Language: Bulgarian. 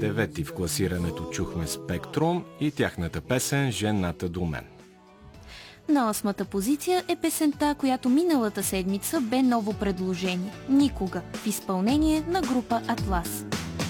Девети в класирането чухме Спектрум и тяхната песен «Жената до мен». На 8-та позиция е песента, която миналата седмица бе ново предложение «Никога» в изпълнение на група Атлас.